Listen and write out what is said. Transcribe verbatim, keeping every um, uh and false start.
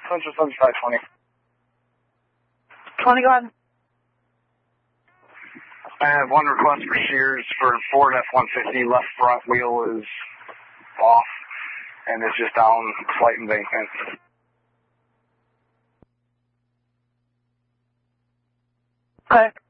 Central seventy-five twenty. twenty, go ahead. I have one request for shears for Ford F one fifty. Left front wheel is off, and it's just down slight embankment. Okay.